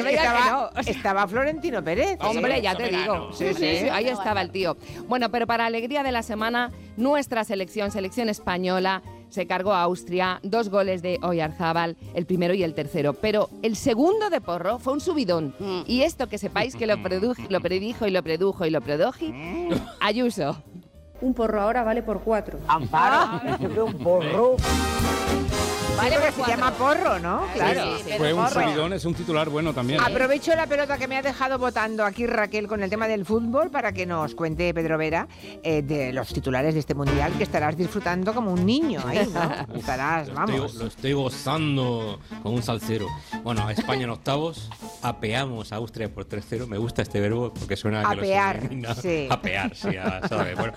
diga que no. Estaba Florentino Pérez. Hombre, ya te digo. Sí, ahí estaba el tío. Bueno, pero para alegría de la semana, nuestra selección española, se cargó a Austria, 2 goles de Oyarzábal, el primero y el tercero. Pero el segundo de Porro fue un subidón. Y esto que sepáis que lo predijo y lo produjo Ayuso. Un porro ahora vale por 4. Amparo, un porro. Vale, porque se llama porro, ¿no? Claro. Sí, fue un subidón, es un titular bueno también. Aprovecho la pelota que me ha dejado votando aquí Raquel con el tema del fútbol para que nos cuente Pedro Vera de los titulares de este mundial que estarás disfrutando como un niño ahí, ¿no? Estarás, vamos. Lo estoy gozando con un salsero. Bueno, a España en octavos, apeamos a Austria por 3-0. Me gusta este verbo porque suena a que apear, los elimina. sí. Apear, sí, ¿sabes? Bueno.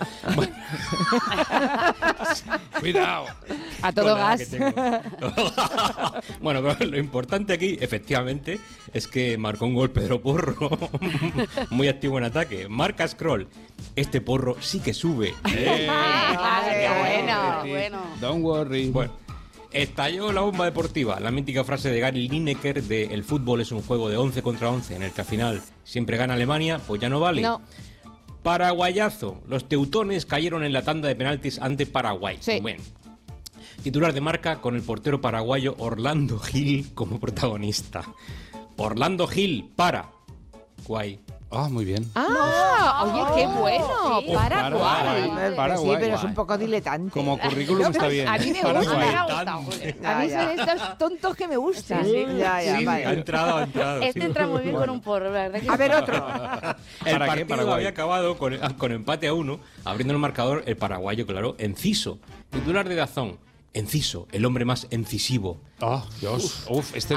Cuidado. A todo gas. Bueno, pero lo importante aquí, efectivamente, es que marcó un gol Pedro Porro, muy activo en ataque. Marca Scroll. Este porro sí que sube. ¡Qué bueno! Don't worry. Bueno, estalló la bomba deportiva. La mítica frase de Gary Lineker de el fútbol es un juego de 11 contra 11 en el que al final siempre gana Alemania, pues ya no vale. No. Paraguayazo. Los teutones cayeron en la tanda de penaltis ante Paraguay. Sí. Bueno. Titular de Marca con el portero paraguayo Orlando Gil como protagonista. Orlando Gil, Paraguay. Ah, muy bien. Oye, qué bueno. Sí. Paraguay. Paraguay. Sí, pero es un poco diletante. Como currículum está bien. A mí me Paraguay. gusta. A mí son estos tontos que me gustan. Sí, ya, Sí, vale. ha entrado. Este sí. entra muy bien con un porro, ¿verdad? A ver, otro. El ¿Para qué, partido Paraguay? había acabado con empate a 1, abriendo el marcador el paraguayo, claro, Enciso. Titular de Dazón. Enciso, el hombre más incisivo. Ah, Dios. Uf, este